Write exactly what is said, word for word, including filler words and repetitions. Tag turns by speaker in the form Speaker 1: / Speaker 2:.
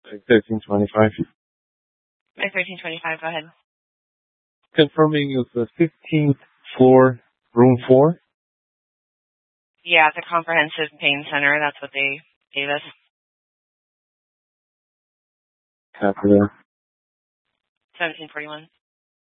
Speaker 1: thirteen twenty-five.
Speaker 2: thirteen twenty-five, go ahead.
Speaker 1: Confirming it's the fifteenth floor, room four?
Speaker 2: Yeah, the Comprehensive Pain Center. That's what they gave us.
Speaker 1: Copy that.
Speaker 2: seventeen forty-one.